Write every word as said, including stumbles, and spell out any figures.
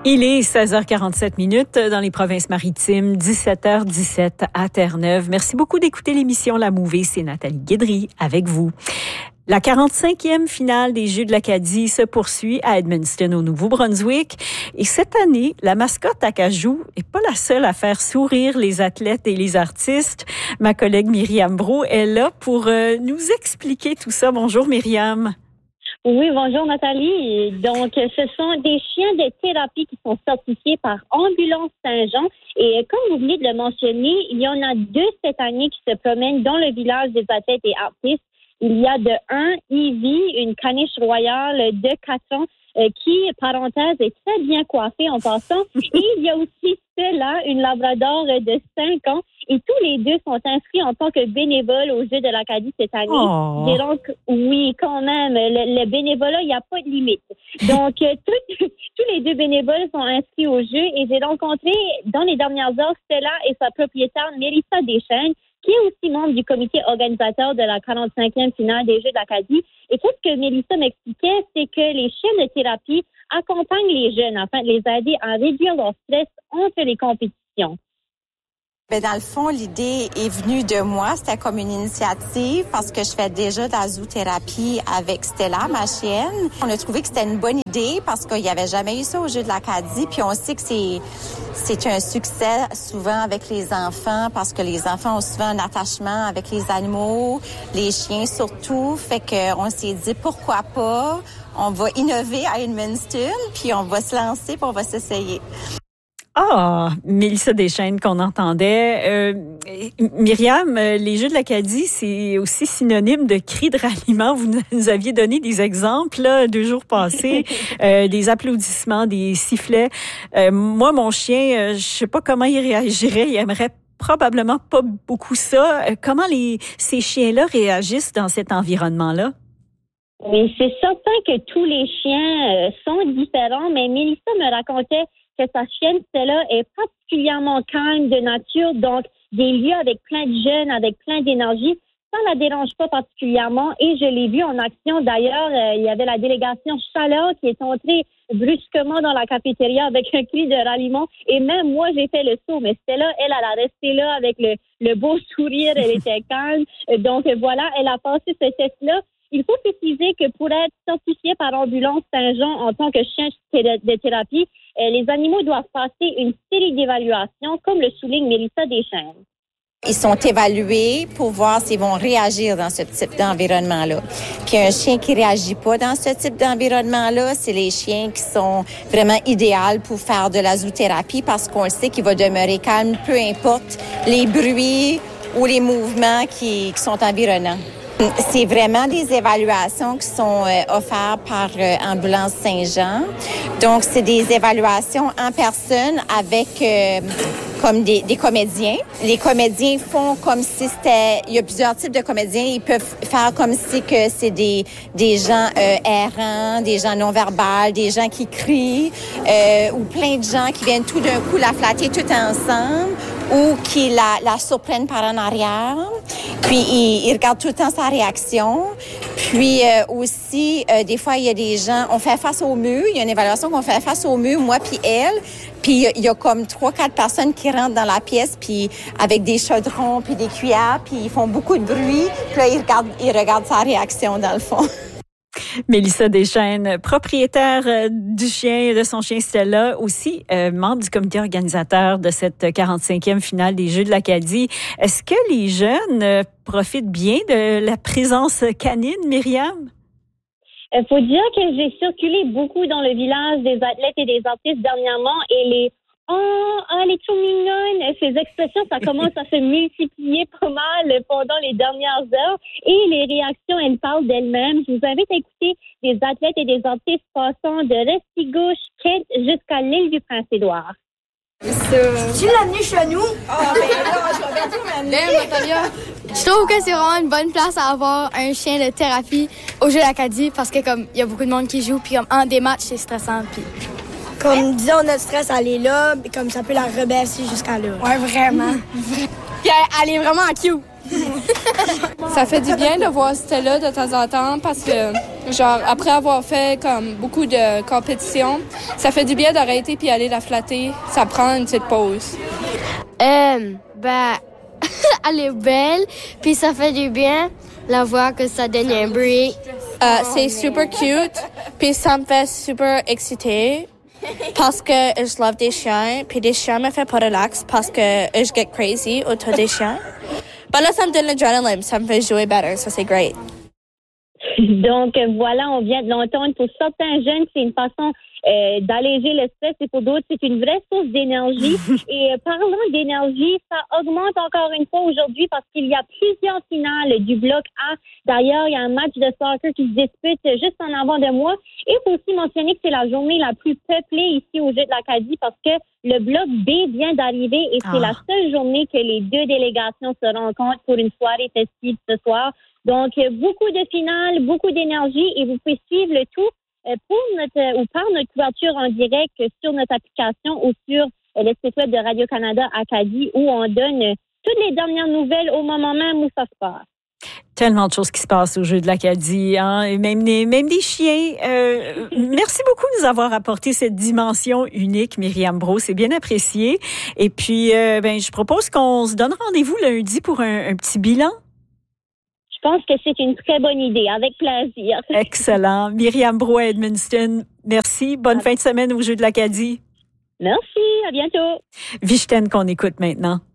Il est seize heures quarante-sept minutes dans les provinces maritimes, dix-sept heures dix-sept à Terre-Neuve. Merci beaucoup d'écouter l'émission La Mouvée. C'est Nathalie Guédry avec vous. La quarante-cinquième finale des Jeux de l'Acadie se poursuit à Edmundston, au Nouveau-Brunswick. Et cette année, la mascotte Acajou n'est pas la seule à faire sourire les athlètes et les artistes. Ma collègue Myriam Brault est là pour euh, nous expliquer tout ça. Bonjour Myriam. Oui, bonjour Nathalie. Donc, ce sont des chiens de thérapie qui sont certifiés par Ambulance Saint-Jean. Et comme vous venez de le mentionner, il y en a deux cette année qui se promènent dans le village des athlètes et artistes. Il y a de un, Ivy, une caniche royale de quatre ans, euh, qui, parenthèse, est très bien coiffée en passant. Et il y a aussi Stella, une labrador de cinq ans. Et tous les deux sont inscrits en tant que bénévoles aux Jeux de l'Acadie cette année. Oh. Et donc, oui, quand même, le, le bénévolat, il n'y a pas de limite. Donc, euh, tout, tous les deux bénévoles sont inscrits aux Jeux. Et j'ai rencontré, dans les dernières heures, Stella et sa propriétaire, Mélissa Deschênes, qui est aussi membre du comité organisateur de la quarante-cinquième finale des Jeux de l'Acadie. Et tout ce que Mélissa m'expliquait, c'est que les chiens de thérapie accompagnent les jeunes afin de les aider à réduire leur stress entre les compétitions. Ben dans le fond, l'idée est venue de moi. C'était comme une initiative parce que je fais déjà de la zoothérapie avec Stella, ma chienne. On a trouvé que c'était une bonne idée parce qu'il n'y avait jamais eu ça au Jeu de l'Acadie. Puis on sait que c'est c'est un succès souvent avec les enfants parce que les enfants ont souvent un attachement avec les animaux, les chiens surtout. Fait qu'on s'est dit pourquoi pas, on va innover à Edmundston, puis on va se lancer, puis on va s'essayer. Ah, Mélissa Deschênes qu'on entendait. Euh, Myriam, les Jeux de l'Acadie, c'est aussi synonyme de cri de ralliement. Vous nous aviez donné des exemples là, deux jours passés, euh, des applaudissements, des sifflets. Euh, moi, mon chien, euh, je sais pas comment il réagirait. Il aimerait probablement pas beaucoup ça. Euh, comment les ces chiens-là réagissent dans cet environnement-là? Oui, c'est certain que tous les chiens euh, sont différents, mais Mélissa me racontait que sa chienne, Stella, est particulièrement calme de nature, donc des lieux avec plein de jeunes, avec plein d'énergie, ça ne la dérange pas particulièrement. Et je l'ai vu en action. D'ailleurs, euh, il y avait la délégation Chaleur qui est entrée brusquement dans la cafétéria avec un cri de ralliement. Et même moi, j'ai fait le saut. Mais Stella, elle, elle a resté là avec le, le beau sourire. Elle était calme. Donc voilà, elle a passé ce test-là. Il faut préciser que pour être certifié par Ambulance Saint-Jean en tant que chien de thérapie, les animaux doivent passer une série d'évaluations, comme le souligne Mélissa Deschênes. Ils sont évalués pour voir s'ils vont réagir dans ce type d'environnement-là. Puis un chien qui réagit pas dans ce type d'environnement-là, c'est les chiens qui sont vraiment idéaux pour faire de la zoothérapie parce qu'on le sait qu'il va demeurer calme, peu importe les bruits ou les mouvements qui, qui sont environnants. C'est vraiment des évaluations qui sont euh, offertes par euh, Ambulance Saint-Jean. Donc, c'est des évaluations en personne avec euh, comme des, des comédiens. Les comédiens font comme si c'était... Il y a plusieurs types de comédiens. Ils peuvent faire comme si que c'est des, des gens euh, errants, des gens non-verbales, des gens qui crient, euh, ou plein de gens qui viennent tout d'un coup la flatter tout ensemble ou qui la, la surprennent par en arrière. Puis, ils, ils regardent tout le temps sa réaction. Puis, euh, aussi, euh, des fois, il y a des gens... On fait face au mur. Il y a une évaluation qu'on fait face au mur, moi puis elle. Puis, il y, y a comme trois, quatre personnes qui rentrent dans la pièce, puis avec des chaudrons, puis des cuillères, puis ils font beaucoup de bruit. Puis là, ils regardent, ils regardent sa réaction, dans le fond. Mélissa Deschênes, propriétaire du chien, de son chien Stella, aussi euh, membre du comité organisateur de cette quarante-cinquième finale des Jeux de l'Acadie. Est-ce que les jeunes euh, profitent bien de la présence canine, Myriam? Il faut dire que j'ai circulé beaucoup dans le village des athlètes et des artistes dernièrement et les « Oh, elle est trop mignonne », ces expressions, ça commence à se multiplier pas mal pendant les dernières heures et les réactions, elles parlent d'elles-mêmes. Je vous invite à écouter des athlètes et des artistes passant de Restigouche, Kent jusqu'à l'île du Prince-Édouard. Tu l'as amené chez nous? Oh, ben là, je vais bientôt m'amener. Je trouve que c'est vraiment une bonne place à avoir un chien de thérapie au Jeu de l'Acadie parce que comme il y a beaucoup de monde qui joue puis comme en des matchs c'est stressant puis comme disons notre stress elle est là comme ça peut la rebaisser jusqu'à là. Ouais vraiment. Puis elle, elle est vraiment cute. Ça fait du bien de voir Stella de temps en temps parce que Genre, après avoir fait comme beaucoup de compétitions, ça fait du bien d'arrêter puis aller la flatter. Ça prend une petite pause. Euh, ben, elle est belle, puis ça fait du bien la voir que ça donne un bruit. Euh, c'est super cute, puis ça me fait super exciter parce que je love des chiens, puis des chiens me fait pas relax parce que je get crazy autour des chiens. Ben là, ça me donne l'adrénaline, ça me fait jouer better, ça c'est great. Donc voilà, on vient de l'entendre. Pour certains jeunes, c'est une façon euh, d'alléger le stress et pour d'autres, c'est une vraie source d'énergie. Et euh, parlant d'énergie, ça augmente encore une fois aujourd'hui parce qu'il y a plusieurs finales du bloc A. D'ailleurs, il y a un match de soccer qui se dispute juste en avant de moi. Et il faut aussi mentionner que c'est la journée la plus peuplée ici au Jeu de l'Acadie parce que le bloc B vient d'arriver et c'est ah. la seule journée que les deux délégations se rencontrent pour une soirée festive ce soir. Donc, beaucoup de finales, beaucoup d'énergie et vous pouvez suivre le tout pour notre ou par notre couverture en direct sur notre application ou sur le site web de Radio-Canada Acadie où on donne toutes les dernières nouvelles au moment même où ça se passe. Tellement de choses qui se passent au Jeu de l'Acadie, hein? Et même des, même des chiens. Euh, merci beaucoup de nous avoir apporté cette dimension unique, Myriam Brault. C'est bien apprécié. Et puis, euh, ben, je propose qu'on se donne rendez-vous lundi pour un, un petit bilan. Je pense que c'est une très bonne idée, avec plaisir. Excellent. Myriam Brault à Edmundston, merci. Bonne ah. fin de semaine au Jeu de l'Acadie. Merci, à bientôt. Vichten qu'on écoute maintenant.